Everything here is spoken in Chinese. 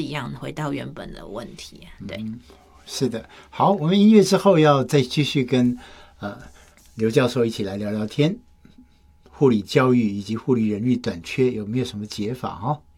一样回到原本的问题。对， 是的。好，我们音乐之后要再继续跟刘教授一起来聊聊天，护理教育以及护理人力短缺有没有什么解法